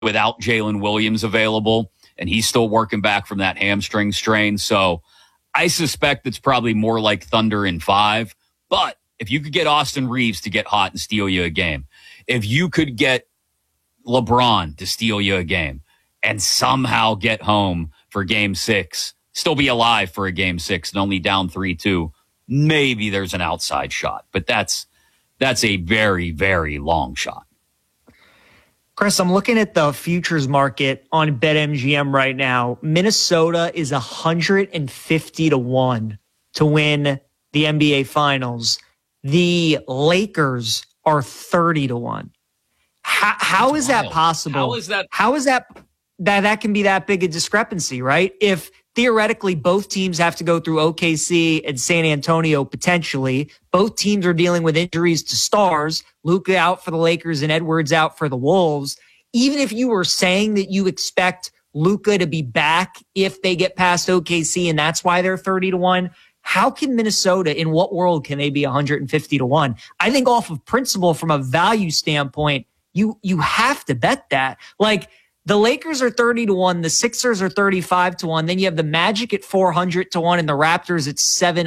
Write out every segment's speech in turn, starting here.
without Jalen Williams available, and he's still working back from that hamstring strain. So I suspect it's probably more like Thunder in 5. But if you could get Austin Reeves to get hot and steal you a game, if you could get LeBron to steal you a game and somehow get home for game 6, still be alive for a game 6 and only down 3-2, maybe there's an outside shot. But that's a very, very long shot. Chris, I'm looking at the futures market on BetMGM right now. Minnesota is 150-1 to win the NBA Finals. The Lakers are 30-1. How is that possible? How is that can be that big a discrepancy, right? If theoretically both teams have to go through OKC and San Antonio potentially, both teams are dealing with injuries to stars, Luka out for the Lakers and Edwards out for the Wolves. Even if you were saying that you expect Luka to be back if they get past OKC and that's why they're 30-1, how can Minnesota, in what world can they be 150-1? I think off of principle from a value standpoint, you have to bet that. Like, the Lakers are 30-1, the Sixers are 35-1, then you have the Magic at 400-1 and the Raptors at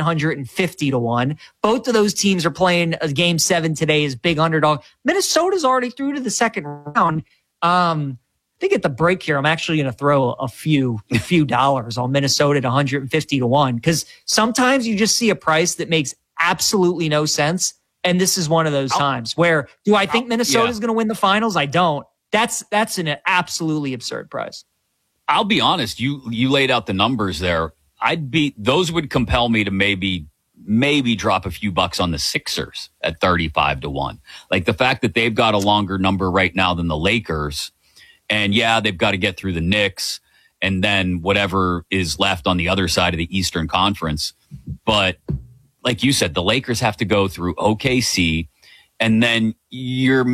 750-1. Both of those teams are playing a game 7 today as big underdog. Minnesota's already through to the second round. I think at the break here, I'm actually going to throw a few dollars on Minnesota at 150-1 because sometimes you just see a price that makes absolutely no sense. And this is one of those times where do I think Minnesota's going to win the finals? I don't. That's an absolutely absurd price. I'll be honest. You laid out the numbers there. Those would compel me to maybe drop a few bucks on the Sixers at 35-1. Like the fact that they've got a longer number right now than the Lakers. And yeah, they've got to get through the Knicks and then whatever is left on the other side of the Eastern Conference. But like you said, the Lakers have to go through OKC, and then you're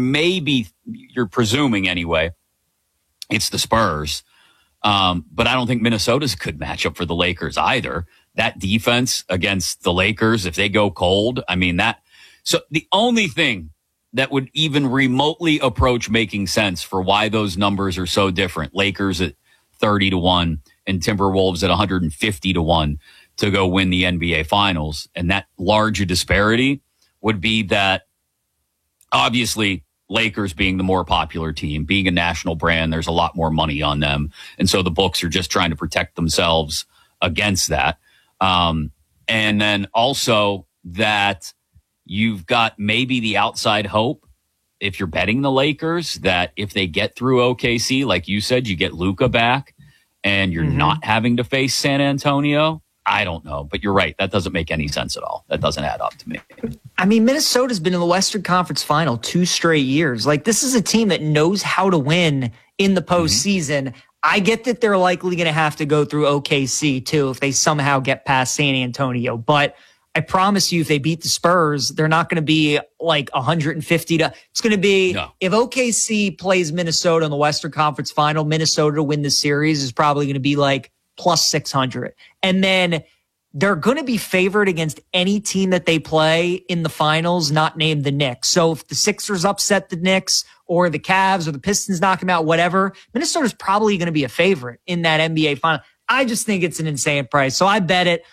presuming anyway, it's the Spurs. But I don't think Minnesota's a good matchup for the Lakers either. That defense against the Lakers, if they go cold, so the only thing that would even remotely approach making sense for why those numbers are so different, Lakers at 30-1 and Timberwolves at 150-1 to go win the NBA Finals, and that larger disparity would be that obviously Lakers being the more popular team, being a national brand, there's a lot more money on them. And so the books are just trying to protect themselves against that. And then also that you've got maybe the outside hope if you're betting the Lakers that if they get through OKC, like you said, you get Luka back and you're not having to face San Antonio. I don't know, but you're right. That doesn't make any sense at all. That doesn't add up to me. I mean, Minnesota's been in the Western Conference Final 2 straight years. Like, this is a team that knows how to win in the postseason. I get that they're likely going to have to go through OKC too if they somehow get past San Antonio. But I promise you, if they beat the Spurs, they're not going to be like 150 to. It's going to be if OKC plays Minnesota in the Western Conference Final, Minnesota to win the series is probably going to be like plus 600. And then they're going to be favored against any team that they play in the finals, not named the Knicks. So if the Sixers upset the Knicks or the Cavs or the Pistons knock them out, whatever, Minnesota's probably going to be a favorite in that NBA final. I just think it's an insane price. So I bet it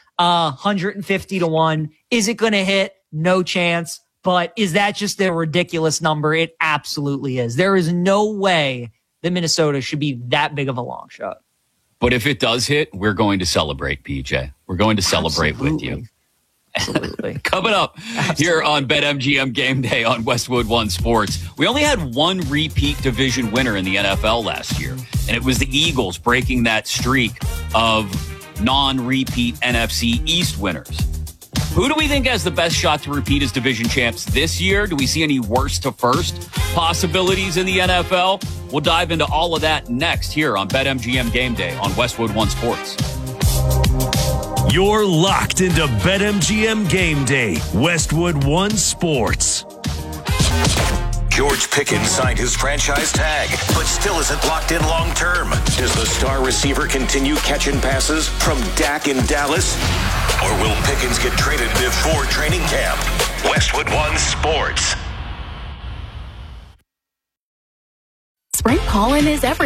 150-1. Is it going to hit? No chance. But is that just a ridiculous number? It absolutely is. There is no way that Minnesota should be that big of a long shot. But if it does hit, we're going to celebrate, PJ. We're going to celebrate with you. Absolutely. Coming up here on BetMGM Game Day on Westwood One Sports. We only had one repeat division winner in the NFL last year, and it was the Eagles breaking that streak of non-repeat NFC East winners. Who do we think has the best shot to repeat as division champs this year? Do we see any worst to first possibilities in the NFL? We'll dive into all of that next here on BetMGM Game Day on Westwood One Sports. You're locked into BetMGM Game Day, Westwood One Sports. George Pickens signed his franchise tag, but still isn't locked in long term. Does the star receiver continue catching passes from Dak in Dallas? Or will Pickens get traded before training camp? Westwood One Sports. Spring pollen is everywhere.